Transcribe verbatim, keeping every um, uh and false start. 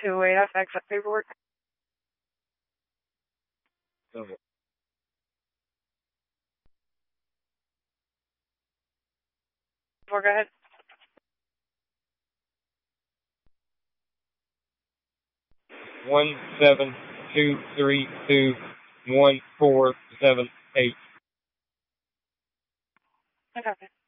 to wait. I have to accept paperwork. Okay. Go ahead. One seven two three two one four seven eight. I got it.